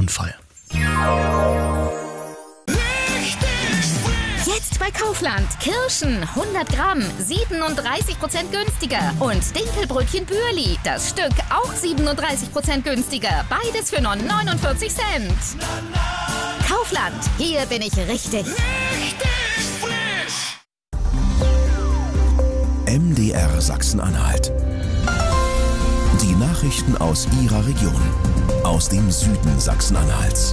Unfall. Jetzt bei Kaufland. Kirschen 100 Gramm 37% günstiger. Und Dinkelbrötchen Bürli. Das Stück auch 37% günstiger. Beides für nur 49 Cent. Kaufland. Hier bin ich richtig. MDR Sachsen-Anhalt. Die Nachrichten aus Ihrer Region. Aus dem Süden Sachsen-Anhalts.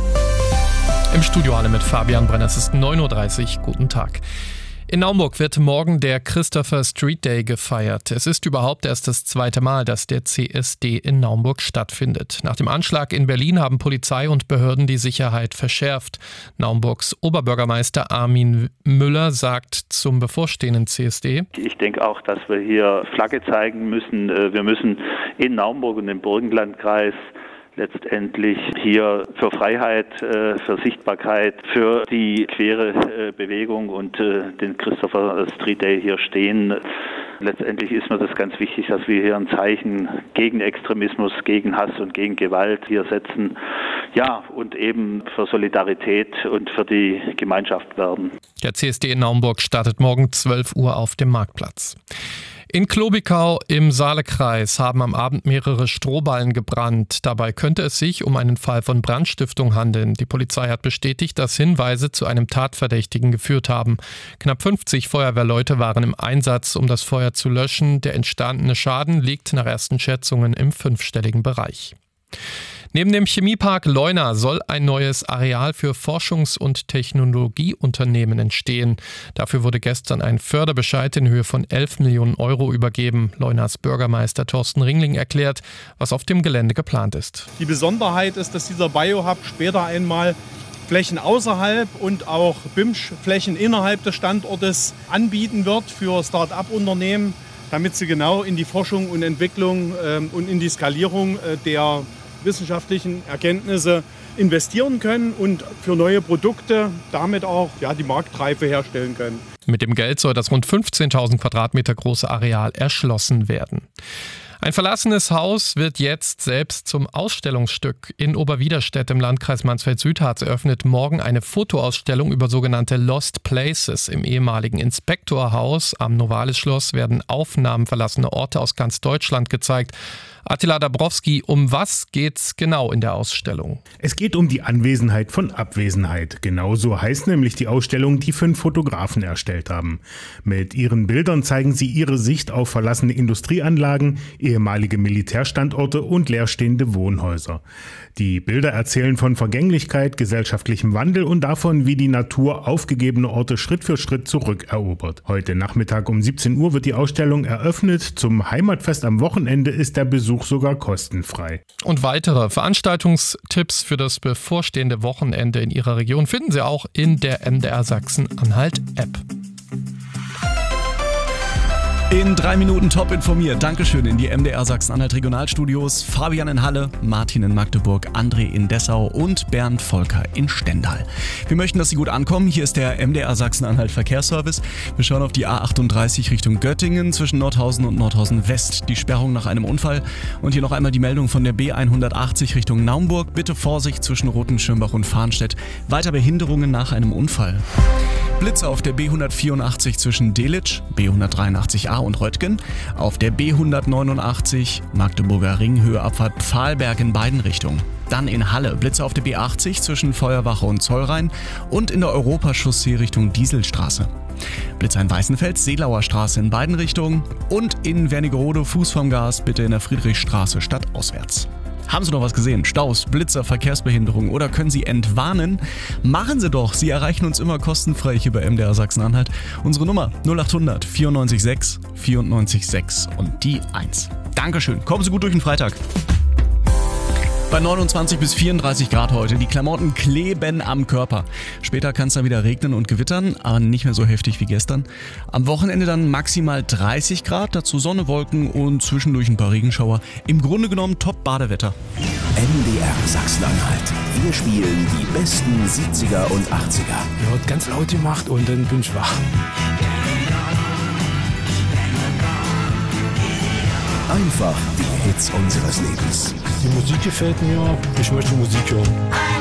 Im Studio alle mit Fabian Brenner. Es ist 9.30 Uhr. Guten Tag. In Naumburg wird morgen der Christopher Street Day gefeiert. Es ist überhaupt erst das zweite Mal, dass der CSD in Naumburg stattfindet. Nach dem Anschlag in Berlin haben Polizei und Behörden die Sicherheit verschärft. Naumburgs Oberbürgermeister Armin Müller sagt zum bevorstehenden CSD: Ich denke auch, dass wir hier Flagge zeigen müssen. Wir müssen in Naumburg und im Burgenlandkreis letztendlich hier für Freiheit, für Sichtbarkeit, für die queere Bewegung und den Christopher Street Day hier stehen. Letztendlich ist mir das ganz wichtig, dass wir hier ein Zeichen gegen Extremismus, gegen Hass und gegen Gewalt hier setzen. Ja, und eben für Solidarität und für die Gemeinschaft werden. Der CSD in Naumburg startet morgen 12 Uhr auf dem Marktplatz. In Klobikau im Saalekreis haben am Abend mehrere Strohballen gebrannt. Dabei könnte es sich um einen Fall von Brandstiftung handeln. Die Polizei hat bestätigt, dass Hinweise zu einem Tatverdächtigen geführt haben. Knapp 50 Feuerwehrleute waren im Einsatz, um das Feuer zu löschen. Der entstandene Schaden liegt nach ersten Schätzungen im 5-stelligen Bereich. Neben dem Chemiepark Leuna soll ein neues Areal für Forschungs- und Technologieunternehmen entstehen. Dafür wurde gestern ein Förderbescheid in Höhe von 11 Millionen Euro übergeben. Leunas Bürgermeister Thorsten Ringling erklärt, was auf dem Gelände geplant ist. Die Besonderheit ist, dass dieser Biohub später einmal Flächen außerhalb und auch BIMSCH-Flächen innerhalb des Standortes anbieten wird für Start-up-Unternehmen, damit sie genau in die Forschung und Entwicklung und in die Skalierung der wissenschaftlichen Erkenntnisse investieren können und für neue Produkte damit auch die Marktreife herstellen können. Mit dem Geld soll das rund 15.000 Quadratmeter große Areal erschlossen werden. Ein verlassenes Haus wird jetzt selbst zum Ausstellungsstück. In Oberwiderstedt im Landkreis Mansfeld-Südharz eröffnet morgen eine Fotoausstellung über sogenannte Lost Places. Im ehemaligen Inspektorhaus am Novalis-Schloss werden Aufnahmen verlassener Orte aus ganz Deutschland gezeigt. Attila Dabrowski, um was geht's genau in der Ausstellung? Es geht um die Anwesenheit von Abwesenheit. Genauso heißt nämlich die Ausstellung, die 5 Fotografen erstellt haben. Mit ihren Bildern zeigen sie ihre Sicht auf verlassene Industrieanlagen, ehemalige Militärstandorte und leerstehende Wohnhäuser. Die Bilder erzählen von Vergänglichkeit, gesellschaftlichem Wandel und davon, wie die Natur aufgegebene Orte Schritt für Schritt zurückerobert. Heute Nachmittag um 17 Uhr wird die Ausstellung eröffnet. Zum Heimatfest am Wochenende ist der Besuch sogar kostenfrei. Und weitere Veranstaltungstipps für das bevorstehende Wochenende in Ihrer Region finden Sie auch in der MDR Sachsen-Anhalt-App. In 3 Minuten top informiert. Dankeschön in die MDR Sachsen-Anhalt Regionalstudios. Fabian in Halle, Martin in Magdeburg, André in Dessau und Bernd Volker in Stendal. Wir möchten, dass Sie gut ankommen. Hier ist der MDR Sachsen-Anhalt Verkehrsservice. Wir schauen auf die A38 Richtung Göttingen zwischen Nordhausen und Nordhausen West. Die Sperrung nach einem Unfall. Und hier noch einmal die Meldung von der B180 Richtung Naumburg. Bitte Vorsicht zwischen Rotenschirmbach und Farnstedt. Weiter Behinderungen nach einem Unfall. Blitze auf der B184 zwischen Delitzsch, B183a und Röttgen, auf der B189 Magdeburger Ring, Höheabfahrt Pfahlberg in beiden Richtungen. Dann in Halle Blitze auf der B80 zwischen Feuerwache und Zollrhein und in der Europachaussee Richtung Dieselstraße. Blitze in Weißenfels, Seelauer Straße in beiden Richtungen und in Wernigerode Fuß vom Gas bitte in der Friedrichstraße stadtauswärts. Haben Sie noch was gesehen? Staus, Blitzer, Verkehrsbehinderung oder können Sie entwarnen? Machen Sie doch! Sie erreichen uns immer kostenfrei hier bei MDR Sachsen-Anhalt. Unsere Nummer 0800 94 6 94 6 und die 1. Dankeschön. Kommen Sie gut durch den Freitag. Bei 29 bis 34 Grad heute. Die Klamotten kleben am Körper. Später kann es dann wieder regnen und gewittern, aber nicht mehr so heftig wie gestern. Am Wochenende dann maximal 30 Grad, dazu Sonne, Wolken und zwischendurch ein paar Regenschauer. Im Grunde genommen top Badewetter. MDR Sachsen-Anhalt. Wir spielen die besten 70er und 80er. Ja, hat ganz laut gemacht und dann bin ich wach. Einfach die Hits unseres Lebens. Die Musik gefällt mir, ich möchte Musik hören.